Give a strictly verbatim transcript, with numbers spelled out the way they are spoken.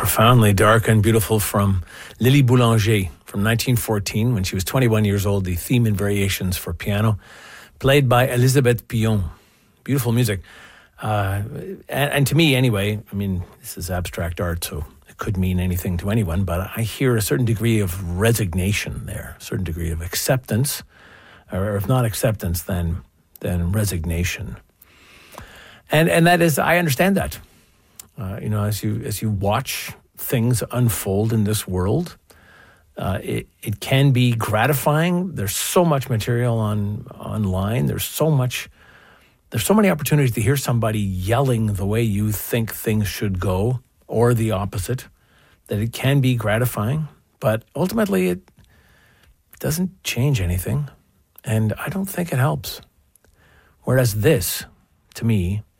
profoundly dark and beautiful from Lily Boulanger from nineteen fourteen, when she was twenty-one years old, the theme and variations for piano, played by Elisabeth Pillon. Beautiful music. Uh, and, and to me, anyway, I mean, this is abstract art, so it could mean anything to anyone, but I hear a certain degree of resignation there, a certain degree of acceptance, or if not acceptance, then then resignation. And and that is, I understand that. Uh, you know, as you as you watch things unfold in this world, uh, it it can be gratifying. There's so much material on online. There's so much. There's so many opportunities to hear somebody yelling the way you think things should go, or the opposite, that it can be gratifying. But ultimately, it doesn't change anything, and I don't think it helps. Whereas this, to me,